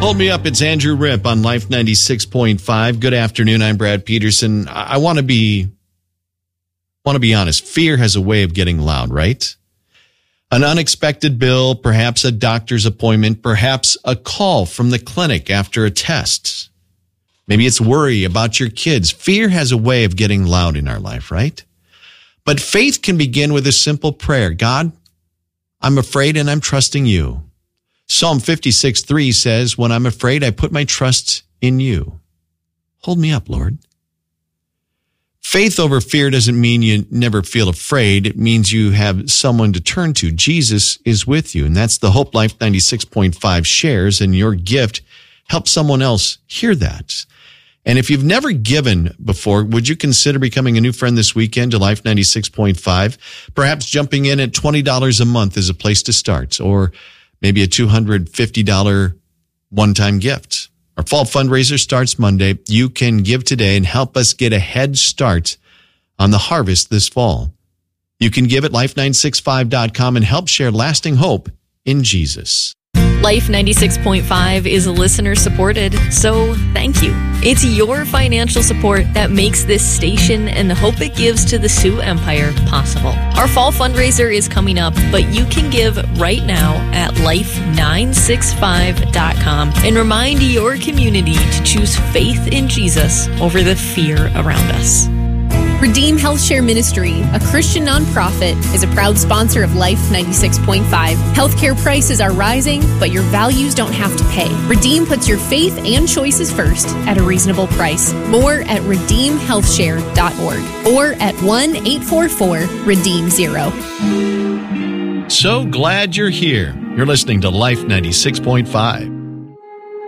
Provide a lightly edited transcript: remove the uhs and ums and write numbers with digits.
Hold me up. It's Andrew Ripp on Life 96.5. Good afternoon. I'm Brad Peterson. I want to be honest. Fear has a way of getting loud, right? An unexpected bill, perhaps a doctor's appointment, perhaps a call from the clinic after a test. Maybe it's worry about your kids. Fear has a way of getting loud in our life, right? But faith can begin with a simple prayer. God, I'm afraid and I'm trusting you. Psalm 56:3 says, when I'm afraid, I put my trust in you. Hold me up, Lord. Faith over fear doesn't mean you never feel afraid. It means you have someone to turn to. Jesus is with you. And that's the Hope Life 96.5 shares, and your gift helps someone else hear that. And if you've never given before, would you consider becoming a new friend this weekend to Life 96.5? Perhaps jumping in at $20 a month is a place to start, or maybe a $250 one-time gift. Our fall fundraiser starts Monday. You can give today and help us get a head start on the harvest this fall. You can give at life965.com and help share lasting hope in Jesus. Life 96.5 is listener supported, so thank you. It's your financial support that makes this station and the hope it gives to the Sioux Empire possible. Our fall fundraiser is coming up, but you can give right now at life965.com and remind your community to choose faith in Jesus over the fear around us. Redeem Health Share Ministry, a Christian nonprofit, is a proud sponsor of Life 96.5. Healthcare prices are rising, but your values don't have to pay. Redeem puts your faith and choices first at a reasonable price. More at redeemhealthshare.org or at 1-844-REDEEM-0. So glad you're here. You're listening to Life 96.5.